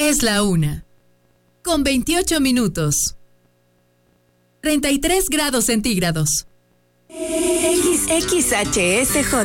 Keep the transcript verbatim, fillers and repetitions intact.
Es la una. Con veintiocho minutos. treinta y tres grados centígrados. X X H S J